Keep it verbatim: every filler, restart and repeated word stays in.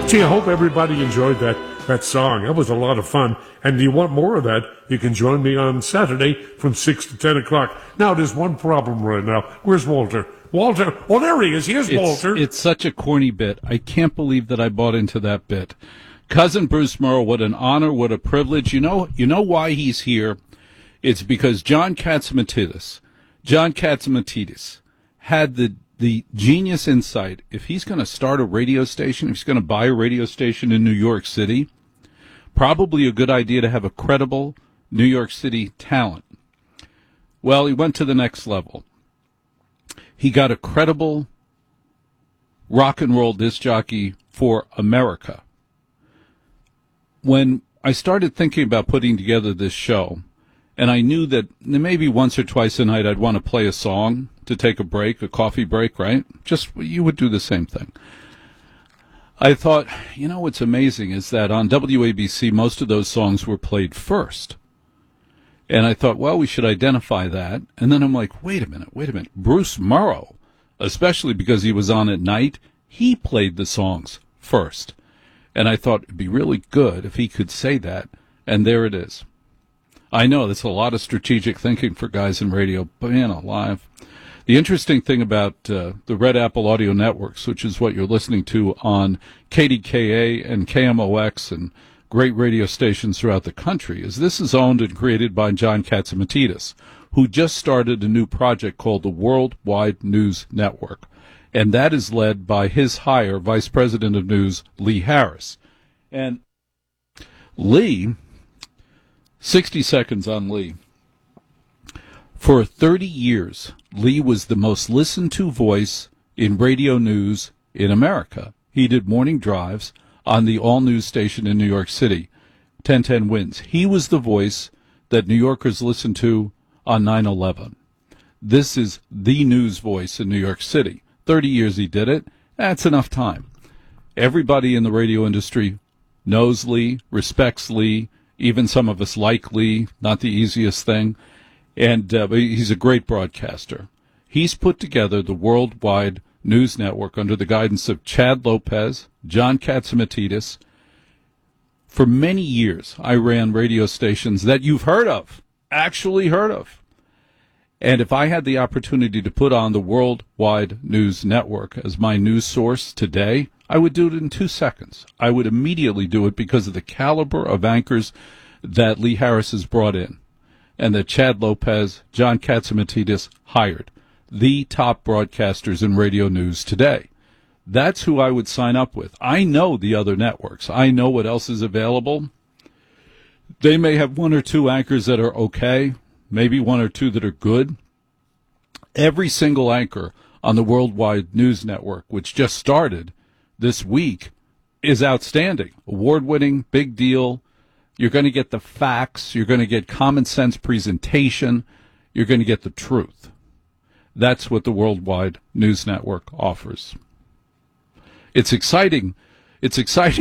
Gee, I hope everybody enjoyed that, that song. That was a lot of fun. And do you want more of that? You can join me on Saturday from six to ten o'clock. Now, there's one problem right now. Where's Walter? Walter. Oh, there he is. Here's it's, Walter. It's such a corny bit. I can't believe that I bought into that bit. Cousin Bruce Morrow, what an honor, what a privilege. You know, you know why he's here? It's because John Catsimatidis, John Catsimatidis had the the genius insight. If he's going to start a radio station, if he's going to buy a radio station in New York City, probably a good idea to have a credible New York City talent. Well, he went to the next level. He got a credible rock and roll disc jockey for America. When I started thinking about putting together this show, and I knew that maybe once or twice a night I'd want to play a song to take a break, a coffee break, right? Just, you would do the same thing. I thought, you know what's amazing is that on W A B C, most of those songs were played first. And I thought, well, we should identify that. And then I'm like, wait a minute, wait a minute. Bruce Morrow, especially because he was on at night, he played the songs first. And I thought it'd be really good if he could say that. And there it is. I know that's a lot of strategic thinking for guys in radio, but man alive. The interesting thing about uh, the Red Apple Audio Networks, which is what you're listening to on K D K A and K M O X and great radio stations throughout the country, is this is owned and created by John Catsimatidis, who just started a new project called the Worldwide News Network. And that is led by his hire, Vice President of News, Lee Harris. And Lee, sixty seconds on Lee. For thirty years, Lee was the most listened to voice in radio news in America. He did morning drives on the all-news station in New York City, ten ten Wins. He was the voice that New Yorkers listened to on nine eleven. This is the news voice in New York City. thirty years he did it. That's enough time. Everybody in the radio industry knows Lee, respects Lee. Even some of us like Lee, not the easiest thing. And uh, but he's a great broadcaster. He's put together the Worldwide News Network under the guidance of Chad Lopez, John Catsimatidis. For many years, I ran radio stations that you've heard of, actually heard of. And if I had the opportunity to put on the Worldwide News Network as my news source today, I would do it in two seconds. I would immediately do it because of the caliber of anchors that Lee Harris has brought in and that Chad Lopez, John Catsimatidis hired, the top broadcasters in radio news today. That's who I would sign up with. I know the other networks. I know what else is available. They may have one or two anchors that are okay, maybe one or two that are good. Every single anchor on the Worldwide News Network, which just started this week, is outstanding. Award-winning, big deal. You're going to get the facts. You're going to get common sense presentation. You're going to get the truth. That's what the Worldwide News Network offers. It's exciting. It's exciting.